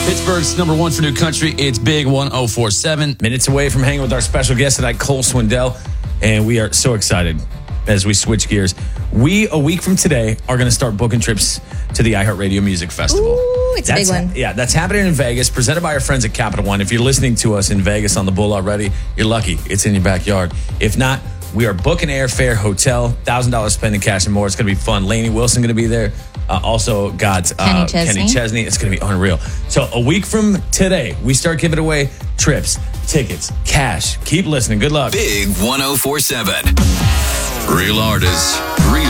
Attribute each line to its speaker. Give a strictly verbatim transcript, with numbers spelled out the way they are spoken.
Speaker 1: Pittsburgh's number one for new country. It's Big one oh four seven.
Speaker 2: Minutes away from hanging with our special guest tonight, Cole Swindell. And we are so excited as we switch gears. We, a week from today, are going to start booking trips to the iHeartRadio Music Festival.
Speaker 3: Ooh, it's
Speaker 2: that's,
Speaker 3: a big one.
Speaker 2: Yeah, that's happening in Vegas, presented by our friends at Capital One. If you're listening to us in Vegas on the Bull already, you're lucky. It's in your backyard. If not, we are booking airfare, hotel, one thousand dollars spending cash and more. It's going to be fun. Lainey Wilson going to be there. Uh, also got uh,
Speaker 3: Kenny Chesney.
Speaker 2: Kenny Chesney. It's going to be unreal. So a week from today, we start giving away trips, tickets, cash. Keep listening. Good luck.
Speaker 4: Big one oh four seven. Real artists, real